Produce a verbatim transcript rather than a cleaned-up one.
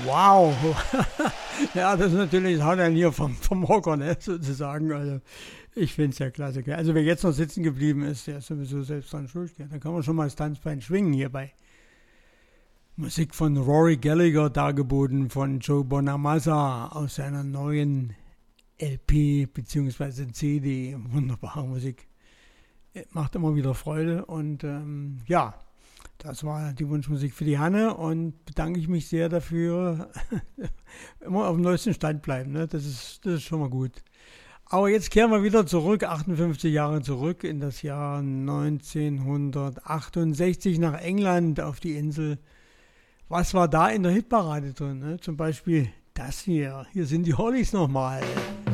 Wow. Ja, das ist natürlich, das haut einen hier vom, vom Hocker, ne, sozusagen. Also, ich finde es ja klasse. Gell? Also, wer jetzt noch sitzen geblieben ist, der ist sowieso selbst dran schuld. Gell? Da kann man schon mal das Tanzbein schwingen hierbei. Musik von Rory Gallagher, dargeboten von Joe Bonamassa aus seiner neuen L P bzw. C D. Wunderbare Musik. Macht immer wieder Freude und ähm, ja, das war die Wunschmusik für die Hanne und bedanke ich mich sehr dafür. Immer auf dem neuesten Stand bleiben, ne? Das ist, das ist schon mal gut. Aber jetzt kehren wir wieder zurück, achtundfünfzig Jahre zurück in das Jahr neunzehnhundertachtundsechzig nach England auf die Insel. Was war da in der Hitparade drin? Ne? Zum Beispiel das hier. Hier sind die Hollies nochmal.